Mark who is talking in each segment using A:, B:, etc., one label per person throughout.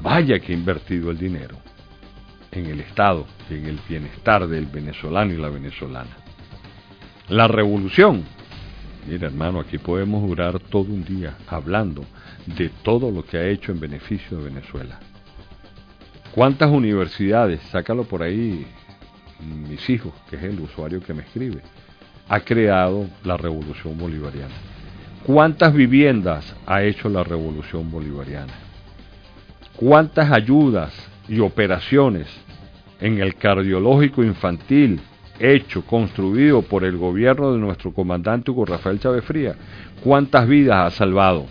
A: Vaya que ha invertido el dinero en el Estado y en el bienestar del venezolano y la venezolana. La revolución. Mira, hermano, aquí podemos durar todo un día hablando de todo lo que ha hecho en beneficio de Venezuela. ¿Cuántas universidades, sácalo por ahí, mis hijos, que es el usuario que me escribe, ha creado la revolución bolivariana? ¿Cuántas viviendas ha hecho la revolución bolivariana? ¿Cuántas ayudas y operaciones en el cardiológico infantil hecho, construido por el gobierno de nuestro comandante Hugo Rafael Chávez Frías? ¿Cuántas vidas ha salvado?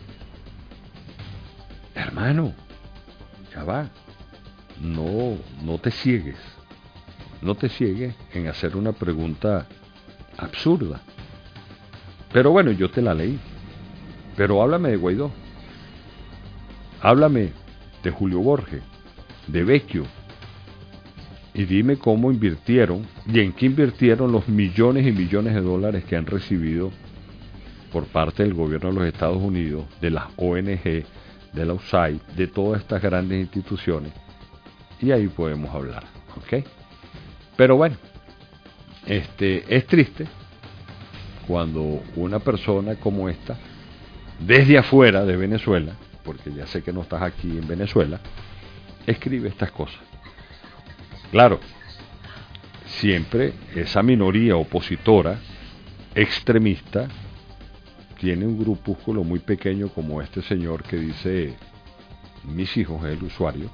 A: Hermano, ya va. No te ciegues. No te ciegues en hacer una pregunta absurda. Pero bueno, yo te la leí. Pero háblame de Guaidó. Háblame de Julio Borges, de Vecchio. Y dime cómo invirtieron y en qué invirtieron los millones y millones de dólares que han recibido por parte del gobierno de los Estados Unidos, de las ONG, de la USAID, de todas estas grandes instituciones. Y ahí podemos hablar, ¿ok? Pero bueno, es triste cuando una persona como esta, desde afuera de Venezuela, porque ya sé que no estás aquí en Venezuela, escribe estas cosas. Claro, siempre esa minoría opositora, extremista, tiene un grupúsculo muy pequeño como este señor que dice, mis hijos, es el usuario,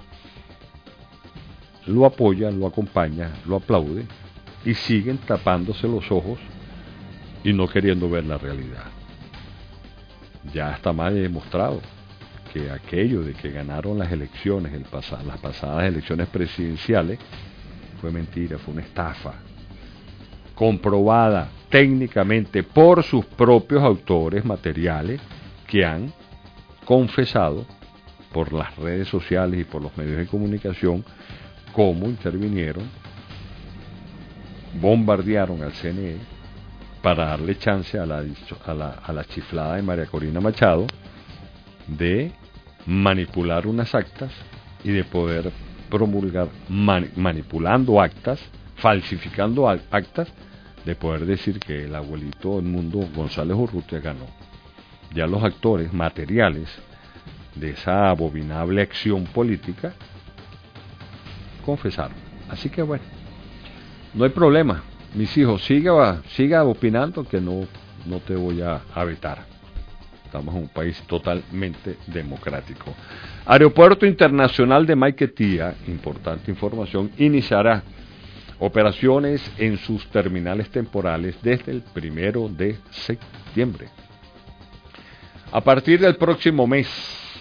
A: lo apoya, lo acompaña, lo aplaude y siguen tapándose los ojos y no queriendo ver la realidad. Ya está más demostrado que aquello de que ganaron las elecciones, las pasadas elecciones presidenciales, fue mentira, fue una estafa, comprobada técnicamente por sus propios autores materiales que han confesado por las redes sociales y por los medios de comunicación cómo intervinieron, bombardearon al CNE para darle chance a la chiflada de María Corina Machado de manipular unas actas y de poder promulgar, manipulando actas, falsificando actas, de poder decir que el abuelito Edmundo González Urrutia ganó. Ya los actores materiales de esa abominable acción política confesaron. Así que bueno, no hay problema, mis hijos, siga opinando, que no te voy a vetar. Estamos en un país totalmente democrático. Aeropuerto Internacional de Maiquetía, importante información, iniciará operaciones en sus terminales temporales desde el 1 de septiembre. A partir del próximo mes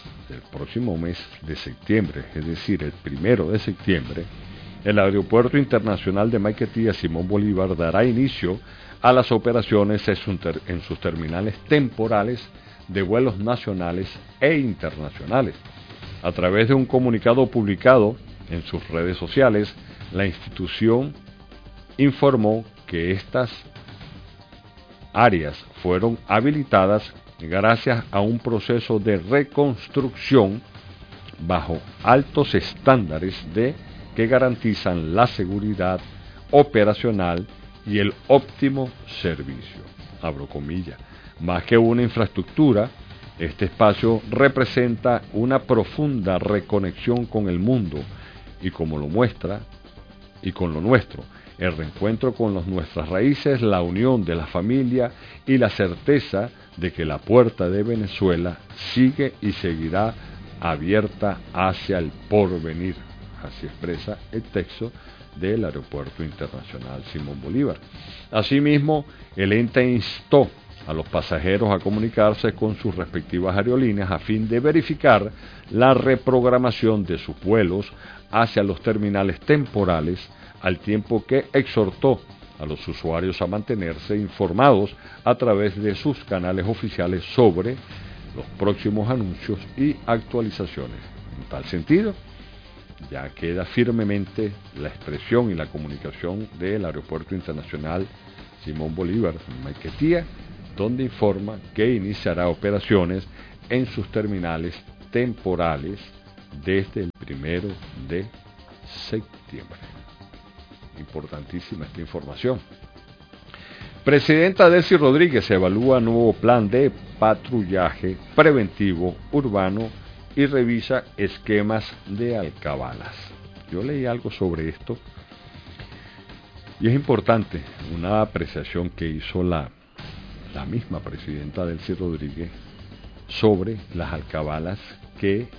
A: de septiembre, es decir, el 1 de septiembre, el Aeropuerto Internacional de Maiquetía Simón Bolívar dará inicio a las operaciones en sus terminales temporales de vuelos nacionales e internacionales. A través de un comunicado publicado en sus redes sociales, la institución informó que estas áreas fueron habilitadas gracias a un proceso de reconstrucción bajo altos estándares que garantizan la seguridad operacional y el óptimo servicio. Abro comillas. Más que una infraestructura, este espacio representa una profunda reconexión con el mundo y como lo muestra, y con lo nuestro, el reencuentro con nuestras raíces, la unión de la familia y la certeza de que la puerta de Venezuela sigue y seguirá abierta hacia el porvenir. Así expresa el texto del Aeropuerto Internacional Simón Bolívar. Asimismo, el ente instó a los pasajeros a comunicarse con sus respectivas aerolíneas a fin de verificar la reprogramación de sus vuelos hacia los terminales temporales, al tiempo que exhortó a los usuarios a mantenerse informados a través de sus canales oficiales sobre los próximos anuncios y actualizaciones. En tal sentido, ya queda firmemente la expresión y la comunicación del Aeropuerto Internacional Simón Bolívar en Maiquetía, donde informa que iniciará operaciones en sus terminales temporales desde el 1 de septiembre. Importantísima esta información. Presidenta Delcy Rodríguez evalúa nuevo plan de patrullaje preventivo urbano y revisa esquemas de alcabalas. Yo leí algo sobre esto y es importante una apreciación que hizo la misma presidenta Delcy Rodríguez sobre las alcabalas que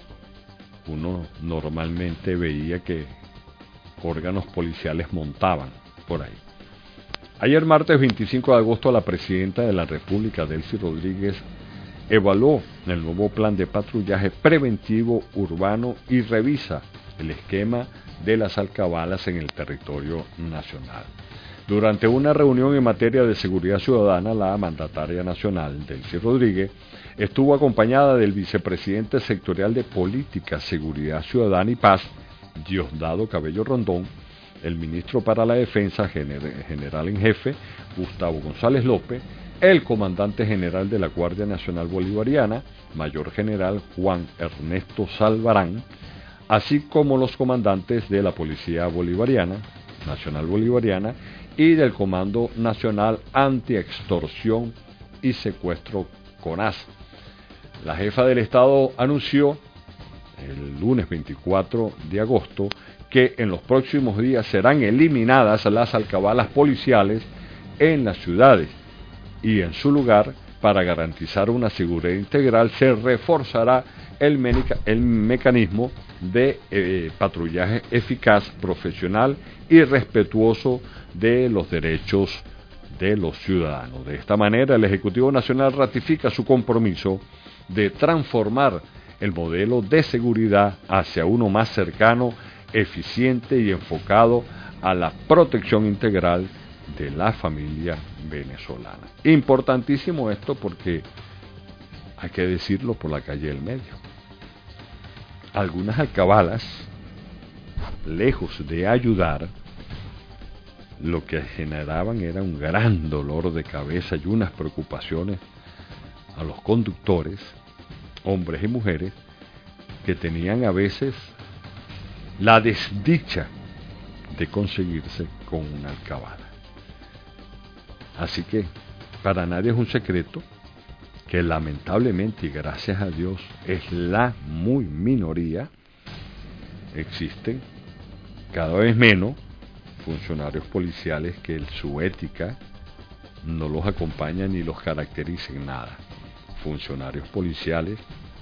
A: uno normalmente veía que órganos policiales montaban por ahí. Ayer martes 25 de agosto la presidenta de la República, Delcy Rodríguez, evaluó el nuevo plan de patrullaje preventivo urbano y revisa el esquema de las alcabalas en el territorio nacional. Durante una reunión en materia de seguridad ciudadana, la mandataria nacional, Delcy Rodríguez, estuvo acompañada del vicepresidente sectorial de Política, Seguridad Ciudadana y Paz, Diosdado Cabello Rondón, el ministro para la Defensa, general en jefe, Gustavo González López, el comandante general de la Guardia Nacional Bolivariana, mayor general Juan Ernesto Salvarán, así como los comandantes de la Policía Bolivariana, Nacional Bolivariana, y del Comando Nacional Antiextorsión y Secuestro CONAS. La jefa del Estado anunció el lunes 24 de agosto que en los próximos días serán eliminadas las alcabalas policiales en las ciudades y en su lugar, para garantizar una seguridad integral, se reforzará el mecanismo de patrullaje eficaz, profesional y respetuoso de los derechos de los ciudadanos. De esta manera, el Ejecutivo Nacional ratifica su compromiso de transformar el modelo de seguridad hacia uno más cercano, eficiente y enfocado a la protección integral de la familia venezolana. Importantísimo esto porque hay que decirlo por la calle del medio. Algunas alcabalas, lejos de ayudar, lo que generaban era un gran dolor de cabeza y unas preocupaciones a los conductores, hombres y mujeres, que tenían a veces la desdicha de conseguirse con una alcabala. Así que para nadie es un secreto que lamentablemente y gracias a Dios es la muy minoría. Existen cada vez menos funcionarios policiales que su ética no los acompaña ni los caracteriza en nada. Funcionarios policiales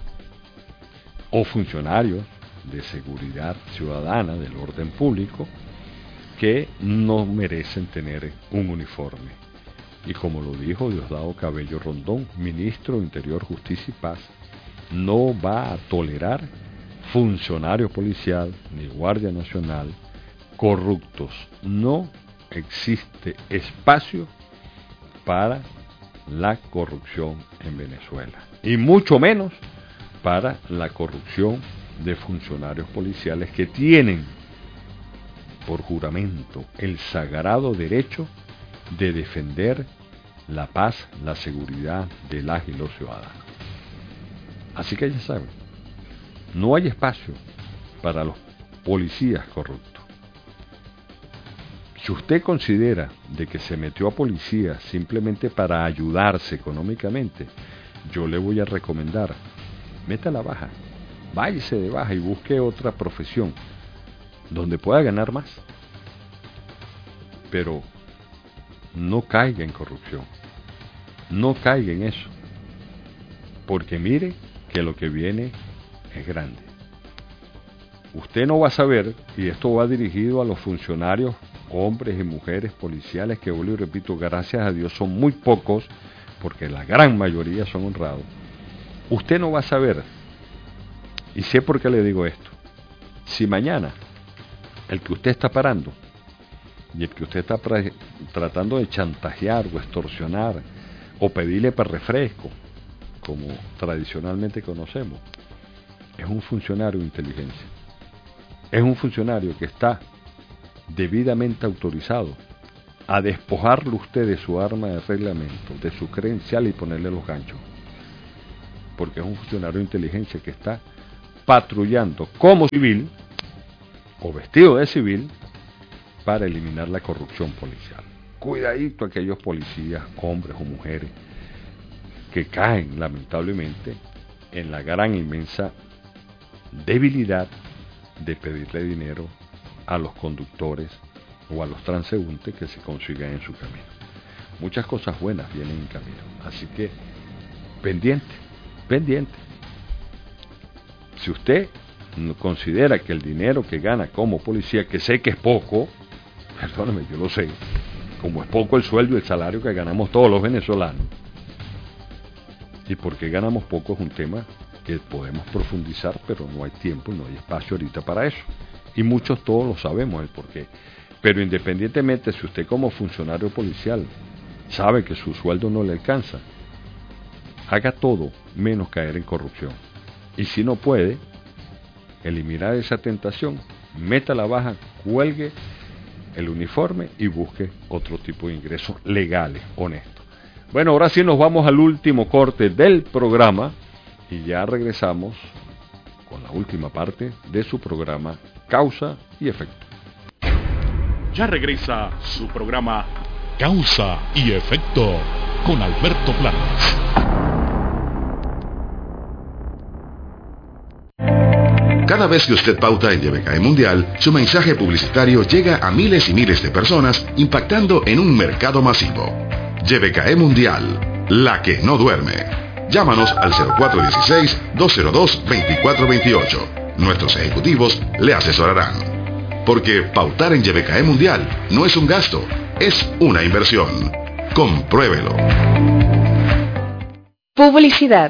A: o funcionarios de seguridad ciudadana, del orden público, que no merecen tener un uniforme. Y como lo dijo Diosdado Cabello Rondón, ministro de Interior, Justicia y Paz, no va a tolerar funcionario policial ni Guardia Nacional corruptos. No existe espacio para la corrupción en Venezuela, y mucho menos para la corrupción de funcionarios policiales que tienen por juramento el sagrado derecho de defender la paz, la seguridad de las y los ciudadanos. Así que ya saben, no hay espacio para los policías corruptos. Si usted considera de que se metió a policía simplemente para ayudarse económicamente, yo le voy a recomendar, meta la baja, váyase de baja y busque otra profesión donde pueda ganar más. Pero no caiga en corrupción, no caiga en eso, porque mire que lo que viene es grande. Usted no va a saber, y esto va dirigido a los funcionarios, hombres y mujeres policiales, que vuelvo y repito, gracias a Dios son muy pocos, porque la gran mayoría son honrados. Usted no va a saber, y sé por qué le digo esto, si mañana el que usted está parando y el que usted está tratando de chantajear o extorsionar o pedirle para refresco, como tradicionalmente conocemos, es un funcionario de inteligencia, es un funcionario que está debidamente autorizado a despojarle usted de su arma de reglamento, de su credencial y ponerle los ganchos, porque es un funcionario de inteligencia que está patrullando como civil o vestido de civil para eliminar la corrupción policial. Cuidadito a aquellos policías, hombres o mujeres, que caen lamentablemente en la gran inmensa debilidad de pedirle dinero a los conductores o a los transeúntes que se consigan en su camino. Muchas cosas buenas vienen en camino, así que pendiente. Si usted considera que el dinero que gana como policía, que sé que es poco, perdóneme, yo lo sé, como es poco el sueldo y el salario que ganamos todos los venezolanos, y por qué ganamos poco es un tema que podemos profundizar, pero no hay tiempo, no hay espacio ahorita para eso, y muchos todos lo sabemos el porqué. Pero independientemente, si usted como funcionario policial sabe que su sueldo no le alcanza, haga todo menos caer en corrupción. Y si no puede eliminar esa tentación, meta la baja, cuelgue el uniforme y busque otro tipo de ingresos legales, honestos. Bueno, ahora sí nos vamos al último corte del programa y ya regresamos con la última parte de su programa Causa y Efecto.
B: Ya regresa su programa Causa y Efecto con Alberto Planas.
C: Cada vez que usted pauta en YBKE Mundial, su mensaje publicitario llega a miles y miles de personas, impactando en un mercado masivo. YBKE Mundial, la que no duerme. Llámanos al 0416-202-2428. Nuestros ejecutivos le asesorarán. Porque pautar en YBKE Mundial no es un gasto, es una inversión. Compruébelo.
D: Publicidad.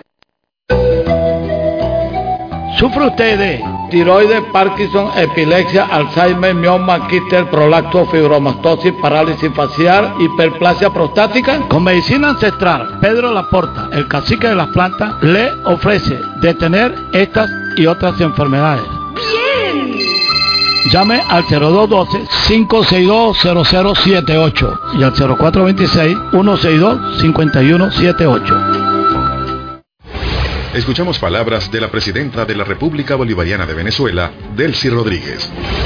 E: ¿Sufre usted de tiroides, Parkinson, epilepsia, Alzheimer, mioma, quiste, prolacto, fibromastosis, parálisis facial, hiperplasia prostática? Con medicina ancestral, Pedro Laporta, el cacique de las plantas, le ofrece detener estas y otras enfermedades.
D: ¡Bien!
E: Llame al 0212-562-0078 y al 0426-162-5178.
C: Escuchamos palabras de la presidenta de la República Bolivariana de Venezuela, Delcy Rodríguez.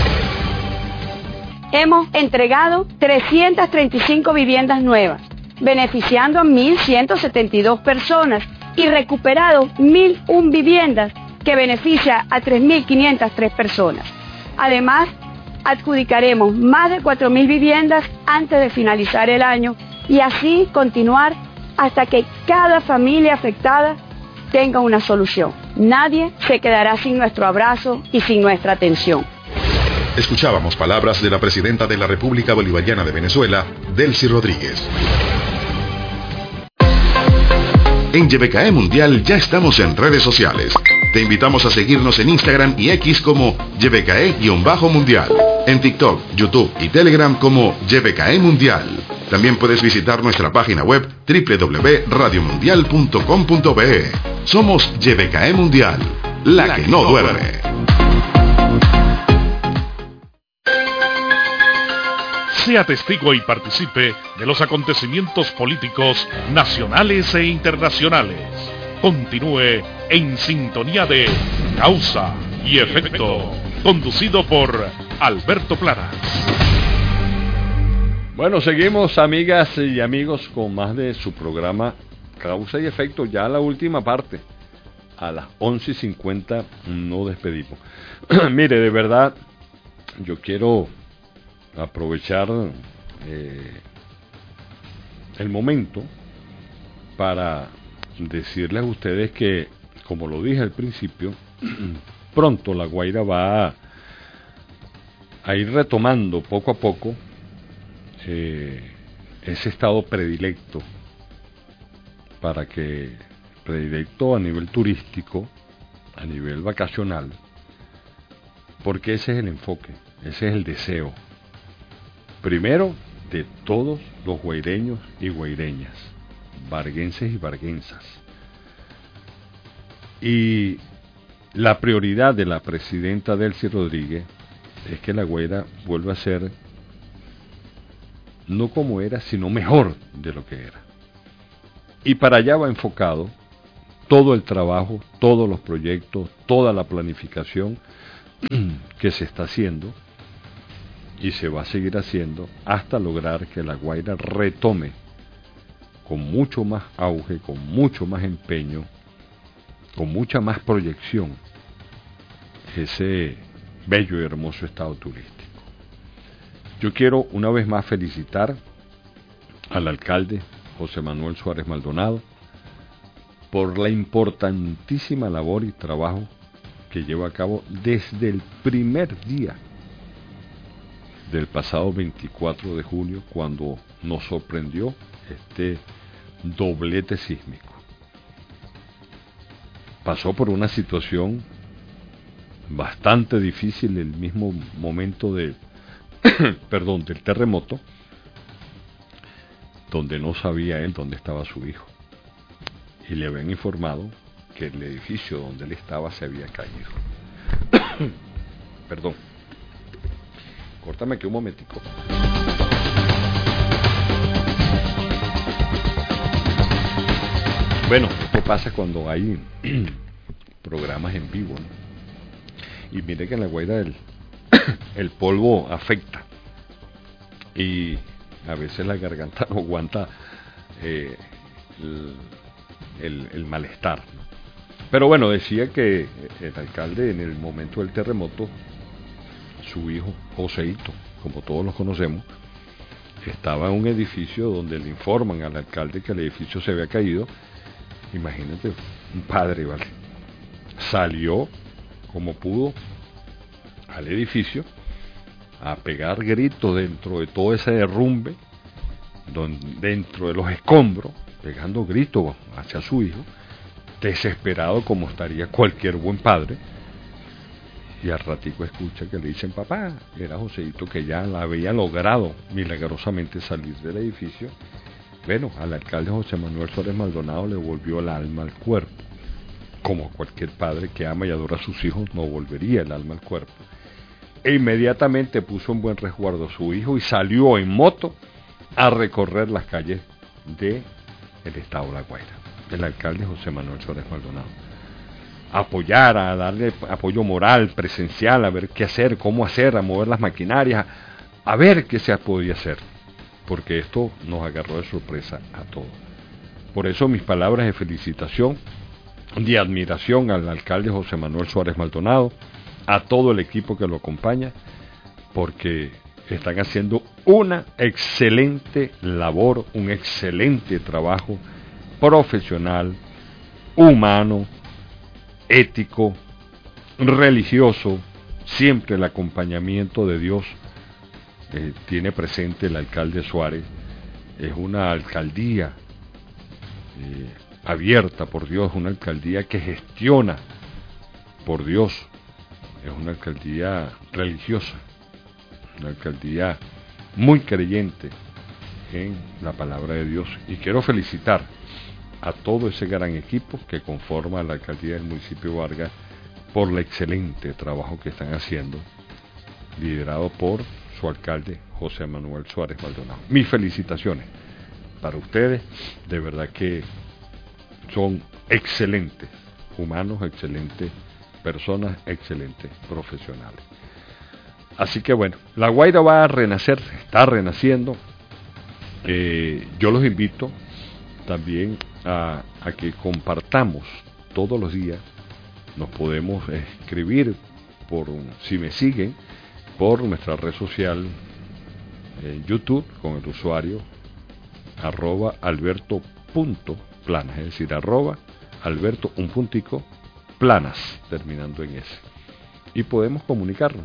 D: Hemos entregado 335 viviendas nuevas, beneficiando a 1.172 personas y recuperado 1.001 viviendas que beneficia a 3.503 personas. Además, adjudicaremos más de 4.000 viviendas antes de finalizar el año y así continuar hasta que cada familia afectada tenga una solución. Nadie se quedará sin nuestro abrazo y sin nuestra atención.
C: Escuchábamos palabras de la presidenta de la República Bolivariana de Venezuela, Delcy Rodríguez. En YBKE Mundial ya estamos en redes sociales. Te invitamos a seguirnos en Instagram y X como YBKE-Mundial. En TikTok, YouTube y Telegram como YBKE Mundial. También puedes visitar nuestra página web www.radiomundial.com.be. Somos YBKE Mundial, la que no duerme.
B: Sea testigo y participe de los acontecimientos políticos nacionales e internacionales. Continúe en sintonía de Causa y Efecto, conducido por Alberto Planas.
A: Bueno, seguimos, amigas y amigos, con más de su programa Causa y Efecto, ya la última parte. A las 11:50 nos despedimos. Mire, de verdad, yo quiero aprovechar el momento para decirles a ustedes que, como lo dije al principio, pronto La Guaira va a ir retomando poco a poco ese estado predilecto a nivel turístico, a nivel vacacional, porque ese es el enfoque, ese es el deseo, primero de todos los guaireños y guaireñas, varguenses y varguensas, y la prioridad de la presidenta Delcy Rodríguez es que La Guaira vuelva a ser no como era, sino mejor de lo que era. Y para allá va enfocado todo el trabajo, todos los proyectos, toda la planificación que se está haciendo y se va a seguir haciendo hasta lograr que La Guaira retome con mucho más auge, con mucho más empeño, con mucha más proyección ese bello y hermoso estado turístico. Yo quiero una vez más felicitar al alcalde José Manuel Suárez Maldonado por la importantísima labor y trabajo que lleva a cabo desde el primer día del pasado 24 de julio, cuando nos sorprendió este doblete sísmico. Pasó por una situación bastante difícil el mismo momento del terremoto, donde no sabía él dónde estaba su hijo, y le habían informado que el edificio donde él estaba se había caído. Perdón, córtame aquí un momentico. Bueno, esto pasa cuando hay programas en vivo, ¿no? Y mire que en La Guaira el polvo afecta y a veces la garganta no aguanta el malestar, ¿no? Pero bueno, decía que el alcalde, en el momento del terremoto, su hijo Joseito, como todos los conocemos, estaba en un edificio donde le informan al alcalde que el edificio se había caído. Imagínate, un padre, ¿vale? Salió como pudo al edificio a pegar gritos dentro de todo ese derrumbe, dentro de los escombros, pegando gritos hacia su hijo, desesperado como estaría cualquier buen padre. Y al ratico escucha que le dicen: papá, era Joseito, que ya la había logrado milagrosamente salir del edificio. Bueno, al alcalde José Manuel Suárez Maldonado le volvió el alma al cuerpo. Como cualquier padre que ama y adora a sus hijos, no volvería el alma al cuerpo. E inmediatamente puso en buen resguardo a su hijo y salió en moto a recorrer las calles del estado de La Guaira. El alcalde José Manuel Suárez Maldonado. A apoyar, a darle apoyo moral, presencial, a ver qué hacer, cómo hacer, a mover las maquinarias, a ver qué se podía hacer. Porque esto nos agarró de sorpresa a todos. Por eso mis palabras de felicitación, de admiración al alcalde José Manuel Suárez Maldonado, a todo el equipo que lo acompaña, porque están haciendo una excelente labor, un excelente trabajo profesional, humano, ético, religioso. Siempre el acompañamiento de Dios tiene presente el alcalde Suárez. Es una alcaldía abierta por Dios, una alcaldía que gestiona por Dios, es una alcaldía religiosa, una alcaldía muy creyente en la palabra de Dios. Y quiero felicitar a todo ese gran equipo que conforma la alcaldía del municipio de Vargas por el excelente trabajo que están haciendo, liderado por su alcalde José Manuel Suárez Maldonado. Mis felicitaciones para ustedes, de verdad que son excelentes humanos, excelentes personas, excelentes profesionales. Así que bueno, La Guaira va a renacer, está renaciendo. Yo los invito también a que compartamos todos los días. Nos podemos escribir si me siguen, por nuestra red social YouTube con el usuario @alberto.planas, es decir, @alberto planas, terminando en S, y podemos comunicarnos.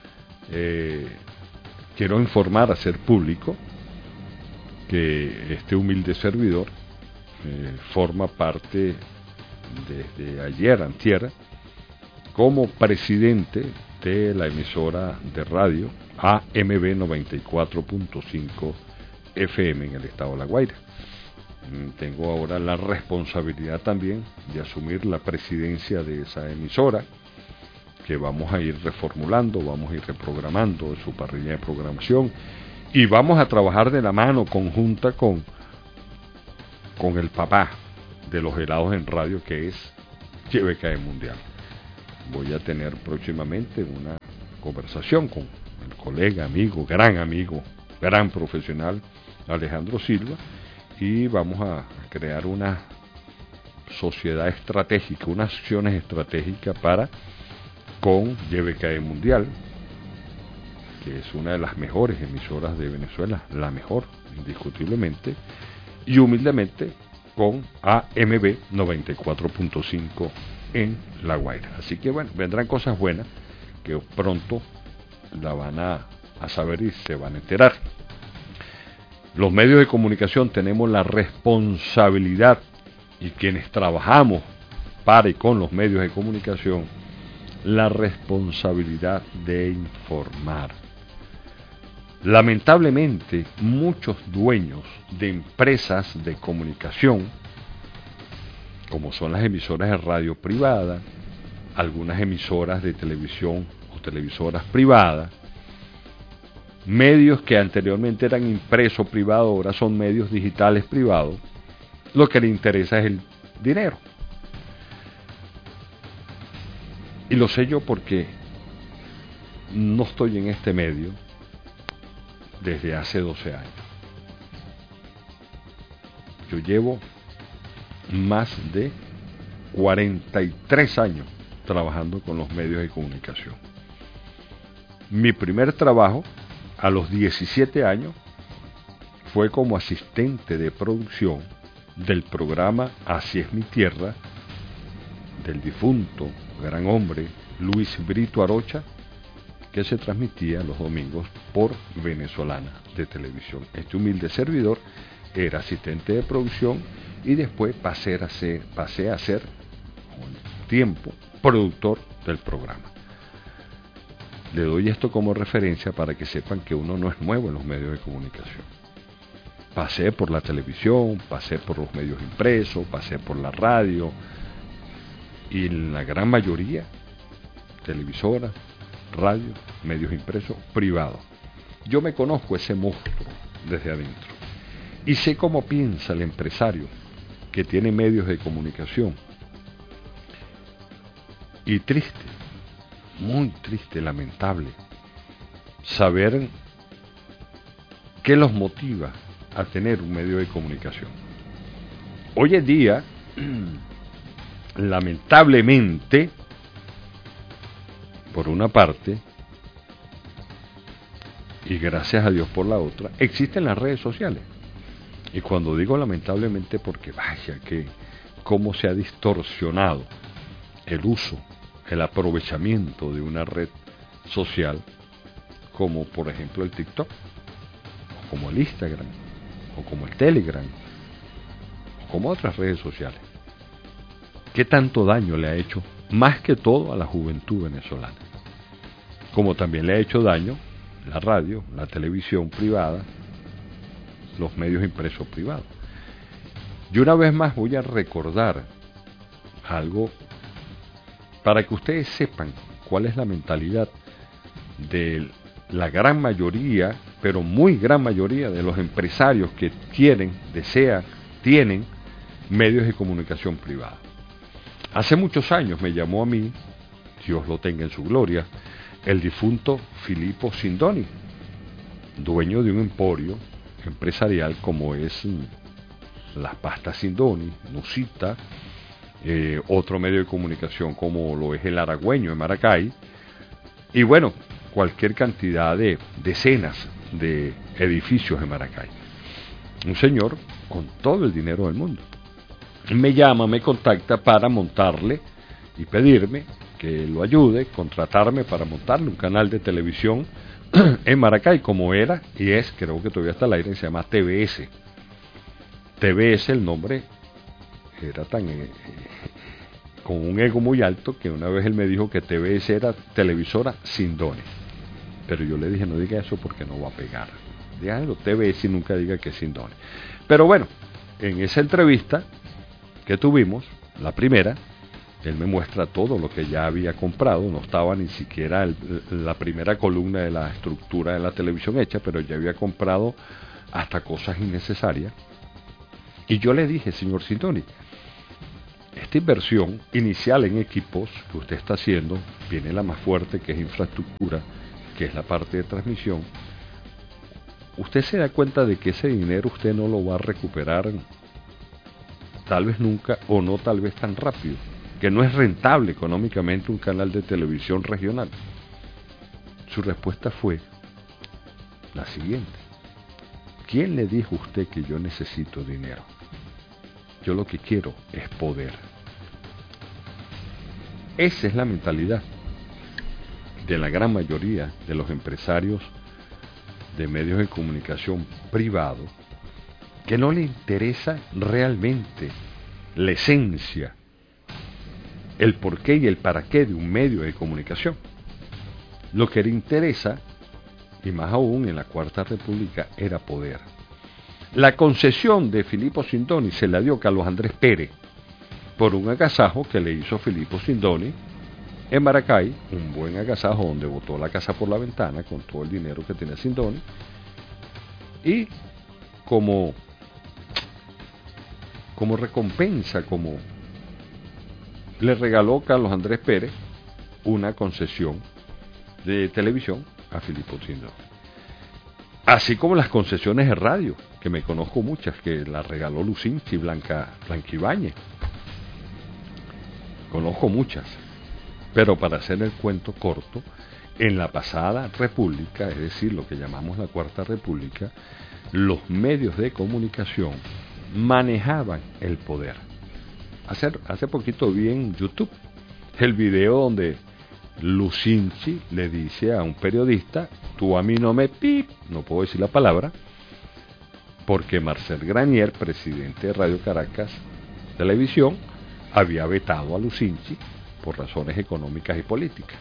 A: Quiero informar, hacer público que este humilde servidor forma parte desde ayer, antier, como presidente de la emisora de radio AMB 94.5 FM en el estado de La Guaira. Tengo ahora la responsabilidad también de asumir la presidencia de esa emisora, que vamos a ir reformulando, vamos a ir reprogramando su parrilla de programación, y vamos a trabajar de la mano conjunta con el papá de los helados en radio, que es JBKE Mundial. Voy a tener próximamente una conversación con el colega, amigo, gran profesional Alejandro Silva, y vamos a crear una sociedad estratégica, unas acciones estratégicas con JBKE Mundial, que es una de las mejores emisoras de Venezuela, la mejor, indiscutiblemente, y humildemente con AMB 94.5 en La Guaira. Así que bueno, vendrán cosas buenas que pronto la van a saber y se van a enterar. Los medios de comunicación tenemos la responsabilidad, y quienes trabajamos para y con los medios de comunicación, la responsabilidad de informar. Lamentablemente, muchos dueños de empresas de comunicación, como son las emisoras de radio privadas, algunas emisoras de televisión o televisoras privadas, medios que anteriormente eran impresos privados, ahora son medios digitales privados, lo que le interesa es el dinero. Y lo sé yo porque no estoy en este medio desde hace 12 años. Yo llevo más de 43 años trabajando con los medios de comunicación. Mi primer trabajo, a los 17 años, fue como asistente de producción del programa Así es mi tierra, del difunto gran hombre Luis Brito Arocha, que se transmitía los domingos por Venezolana de Televisión. Este humilde servidor era asistente de producción y después pasé a ser con tiempo productor del programa. Le doy esto como referencia para que sepan que uno no es nuevo en los medios de comunicación. Pasé por la televisión, pasé por los medios impresos, pasé por la radio, y la gran mayoría, televisoras, radio, medios impresos, privados. Yo me conozco ese monstruo desde adentro y sé cómo piensa el empresario que tiene medios de comunicación. Y triste, muy triste, lamentable, saber qué los motiva a tener un medio de comunicación. Hoy en día, lamentablemente, por una parte, y gracias a Dios por la otra, existen las redes sociales. Y cuando digo lamentablemente, porque vaya que cómo se ha distorsionado el uso, el aprovechamiento de una red social, como por ejemplo el TikTok, o como el Instagram, o como el Telegram, o como otras redes sociales. ¿Qué tanto daño le ha hecho, más que todo, a la juventud venezolana? Como también le ha hecho daño la radio, la televisión privada, los medios impresos privados. Y una vez más voy a recordar algo para que ustedes sepan cuál es la mentalidad de la gran mayoría, pero muy gran mayoría de los empresarios que tienen medios de comunicación privada. Hace muchos años me llamó a mí, Dios lo tenga en su gloria, el difunto Filippo Sindoni, dueño de un emporio empresarial como es las pastas Sindoni, Nusita, otro medio de comunicación como lo es el Aragüeño de Maracay, y bueno, cualquier cantidad de decenas de edificios en Maracay. Un señor con todo el dinero del mundo. Me llama, me contacta para montarle y pedirme que lo ayude, contratarme para montarle un canal de televisión en Maracay, como era y es, creo que todavía está al aire, se llama TVS. TVS, el nombre era tan con un ego muy alto que una vez él me dijo que TVS era televisora Sindoni, pero yo le dije no diga eso porque no va a pegar, díganlo TVS y nunca diga que es Sindoni. Pero bueno, en esa entrevista que tuvimos, la primera, él me muestra todo lo que ya había comprado, no estaba ni siquiera la primera columna de la estructura de la televisión hecha, pero ya había comprado hasta cosas innecesarias. Y yo le dije, señor Sindoni, esta inversión inicial en equipos que usted está haciendo, viene la más fuerte, que es infraestructura, que es la parte de transmisión, usted se da cuenta de que ese dinero usted no lo va a recuperar tal vez nunca o no tal vez tan rápido, que no es rentable económicamente un canal de televisión regional. Su respuesta fue la siguiente: ¿quién le dijo a usted que yo necesito dinero? Yo lo que quiero es poder. Esa es la mentalidad de la gran mayoría de los empresarios de medios de comunicación privados, que no le interesa realmente la esencia, el porqué y el para qué de un medio de comunicación. Lo que le interesa, y más aún en la Cuarta República, era poder. La concesión de Filipo Sindoni se la dio Carlos Andrés Pérez por un agasajo que le hizo Filipo Sindoni en Maracay, un buen agasajo donde botó la casa por la ventana con todo el dinero que tenía Sindoni, y como recompensa, como le regaló Carlos Andrés Pérez una concesión de televisión a Filipo Sindoni. Así como las concesiones de radio, que me conozco muchas, que la regaló Lucinchi, Blanca Ibáñez. Conozco muchas. Pero para hacer el cuento corto, en la pasada república, es decir, lo que llamamos la Cuarta República, los medios de comunicación manejaban el poder. Hace poquito vi en YouTube el video donde Lucinchi le dice a un periodista: tú a mí no me no puedo decir la palabra, porque Marcel Granier, presidente de Radio Caracas Televisión, había vetado a Lucinchi por razones económicas y políticas.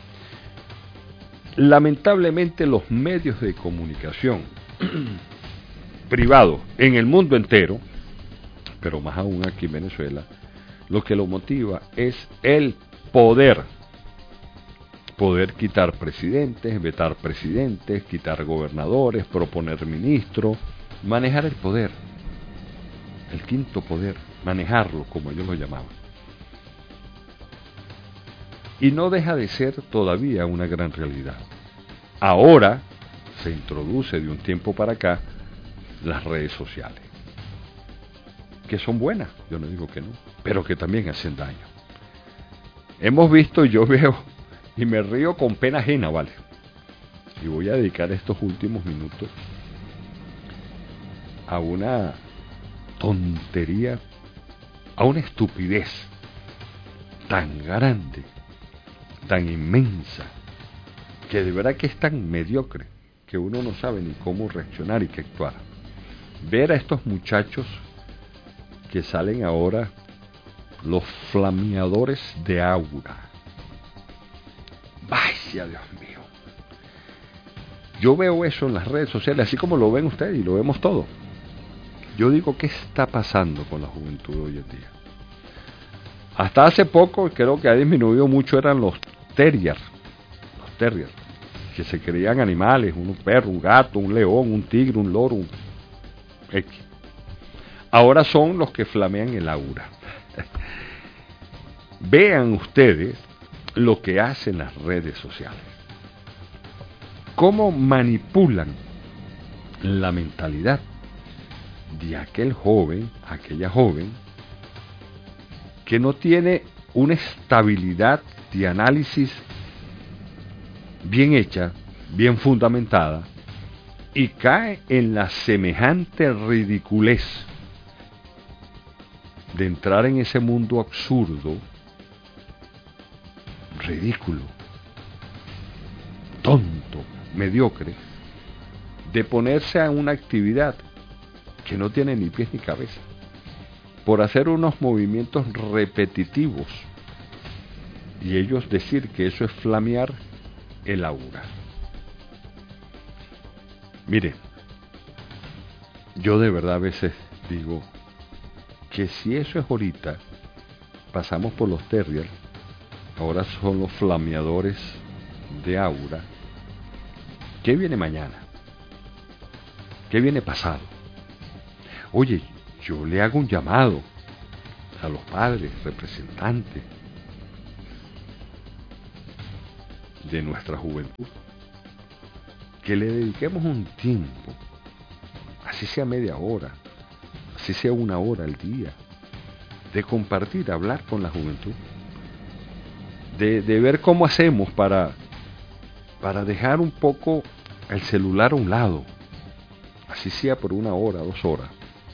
A: Lamentablemente los medios de comunicación privados en el mundo entero, pero más aún aquí en Venezuela, lo que lo motiva es el poder. Poder quitar presidentes, vetar presidentes, quitar gobernadores, proponer ministros, manejar el poder, el quinto poder, manejarlo como ellos lo llamaban. Y no deja de ser todavía una gran realidad. Ahora se introduce de un tiempo para acá las redes sociales, que son buenas, yo no digo que no, pero que también hacen daño. Hemos visto, yo veo, y me río con pena ajena, ¿vale? Y voy a dedicar estos últimos minutos a una tontería, a una estupidez tan grande, tan inmensa, que de verdad que es tan mediocre que uno no sabe ni cómo reaccionar y qué actuar. Ver a estos muchachos que salen ahora, los flameadores de aura. Vaya Dios mío. Yo veo eso en las redes sociales, así como lo ven ustedes y lo vemos todos. Yo digo, ¿qué está pasando con la juventud hoy en día? Hasta hace poco, creo que ha disminuido mucho, eran los terriers, que se creían animales, un perro, un gato, un león, un tigre, un loro, un X. Ahora son los que flamean el aura. Vean ustedes lo que hacen las redes sociales. Cómo manipulan la mentalidad de aquel joven, aquella joven, que no tiene una estabilidad de análisis bien hecha, bien fundamentada, y cae en la semejante ridiculez de entrar en ese mundo absurdo, ridículo, tonto, mediocre, de ponerse a una actividad que no tiene ni pies ni cabeza, por hacer unos movimientos repetitivos, y ellos decir que eso es flamear el aura. Mire, yo de verdad a veces digo que si eso es ahorita, pasamos por los terriers, ahora son los flameadores de aura. ¿Qué viene mañana? ¿Qué viene pasado? Oye, yo le hago un llamado a los padres, representantes de nuestra juventud, que le dediquemos un tiempo, así sea media hora, así sea una hora al día, de compartir, hablar con la juventud, de ver cómo hacemos para dejar un poco el celular a un lado, así sea por una hora, 2 horas,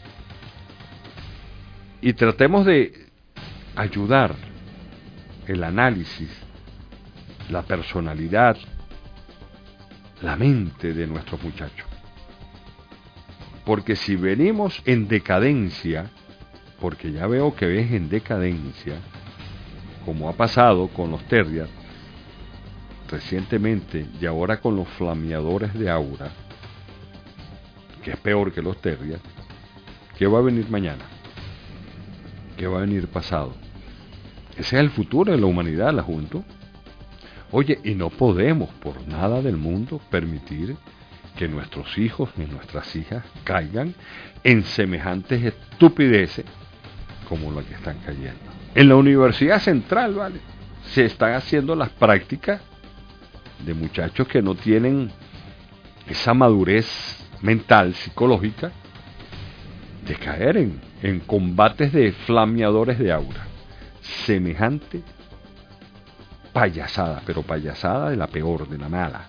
A: y tratemos de ayudar el análisis, la personalidad, la mente de nuestros muchachos. Porque si venimos en decadencia, porque ya veo que ves en decadencia, como ha pasado con los Terriers recientemente y ahora con los flameadores de aura, que es peor que los Terriers, ¿qué va a venir mañana? ¿Qué va a venir pasado? Ese es el futuro de la humanidad, la juventud. Oye, y no podemos por nada del mundo permitir que nuestros hijos y nuestras hijas caigan en semejantes estupideces como la que están cayendo. En la Universidad Central, ¿vale?, se están haciendo las prácticas de muchachos que no tienen esa madurez mental, psicológica, de caer en combates de flameadores de aura. Semejante payasada, pero payasada de la peor, de la mala.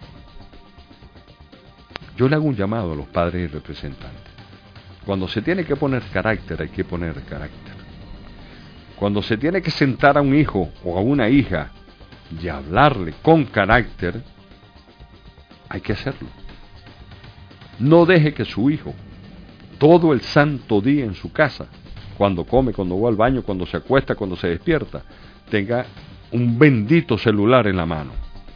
A: Yo le hago un llamado a los padres y representantes. Cuando se tiene que poner carácter, hay que poner carácter. Cuando se tiene que sentar a un hijo o a una hija y hablarle con carácter, hay que hacerlo. No deje que su hijo, todo el santo día en su casa, cuando come, cuando va al baño, cuando se acuesta, cuando se despierta, tenga un bendito celular en la mano.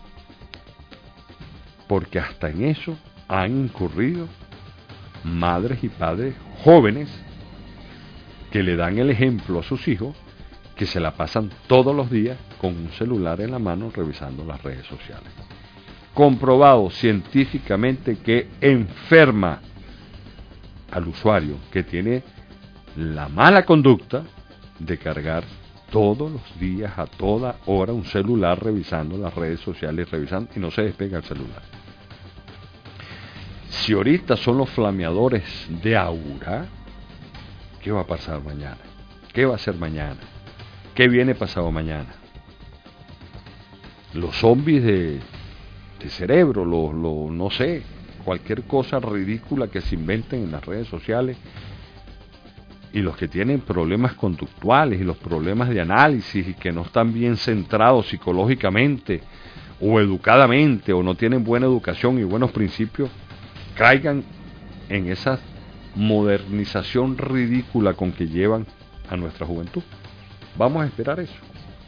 A: Porque hasta en eso han incurrido madres y padres jóvenes que le dan el ejemplo a sus hijos, que se la pasan todos los días con un celular en la mano revisando las redes sociales. Comprobado científicamente que enferma al usuario, que tiene la mala conducta de cargar todos los días, a toda hora, un celular revisando las redes sociales, revisando, y no se despega el celular. Si ahorita son los flameadores de aura, ¿qué va a pasar mañana? ¿Qué va a ser mañana? ¿Qué viene pasado mañana? Los zombies de cerebro, no sé, cualquier cosa ridícula que se inventen en las redes sociales, y los que tienen problemas conductuales y los problemas de análisis y que no están bien centrados psicológicamente o educadamente, o no tienen buena educación y buenos principios, caigan en esa modernización ridícula con que llevan a nuestra juventud. Vamos a esperar eso.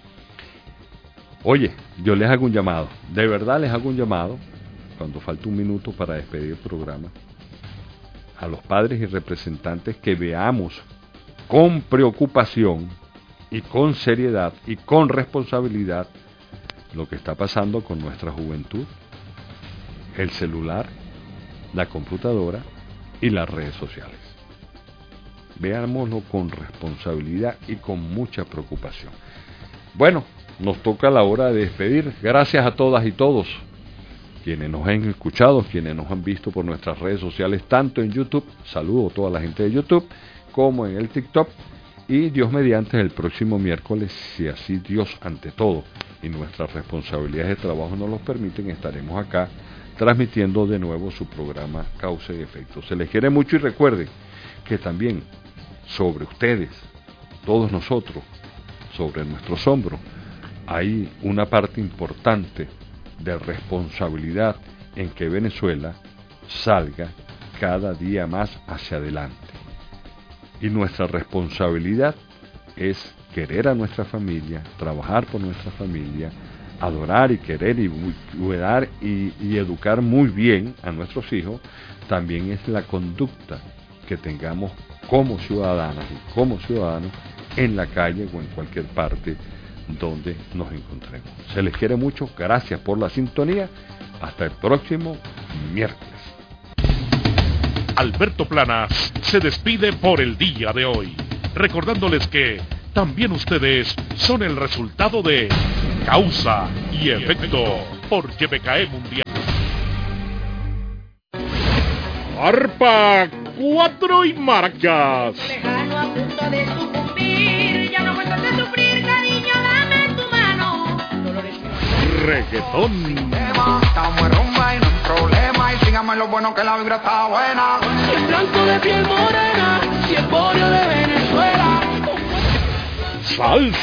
A: Oye, yo les hago un llamado, de verdad les hago un llamado, cuando falta un minuto para despedir el programa, a los padres y representantes, que veamos con preocupación y con seriedad y con responsabilidad lo que está pasando con nuestra juventud, el celular, la computadora y las redes sociales. Veámoslo con responsabilidad y con mucha preocupación. Bueno, nos toca la hora de despedir. Gracias a todas y todos quienes nos han escuchado, quienes nos han visto por nuestras redes sociales, tanto en YouTube, saludo a toda la gente de YouTube, como en el TikTok, y Dios mediante el próximo miércoles, si así Dios ante todo y nuestras responsabilidades de trabajo nos los permiten, estaremos acá transmitiendo de nuevo su programa Causa y Efecto. Se les quiere mucho, y recuerden que también sobre ustedes, todos nosotros, sobre nuestros hombros, hay una parte importante de responsabilidad en que Venezuela salga cada día más hacia adelante. Y nuestra responsabilidad es querer a nuestra familia, trabajar por nuestra familia, adorar y querer y cuidar y educar muy bien a nuestros hijos. También es la conducta que tengamos como ciudadanas y como ciudadanos en la calle o en cualquier parte donde nos encontremos. Se les quiere mucho, gracias por la sintonía, hasta el próximo miércoles.
B: Alberto Planas se despide por el día de hoy, recordándoles que También ustedes son el resultado de causa y efecto por YBKE Mundial. Arpa 4 y marcas.
F: Lejano a punto de sucumbir, ya no aguanto de sufrir, cariño, dame tu mano.
B: Reggaetón.
G: Estamos en rumba y no hay problema. Y síganme lo bueno que la vibra está buena.
F: Si es blanco de piel morena, si es polio de Venezuela.
B: Salsa.